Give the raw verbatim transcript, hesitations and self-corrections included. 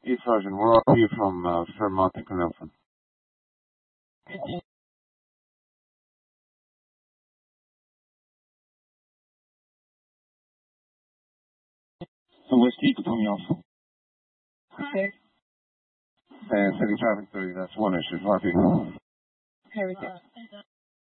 East Sergeant, where are you from uh, Fairmont to Carnarvon? So West Eagle coming off. Okay. Uh, city traffic thirty, that's one issue. Four people. Okay, with it.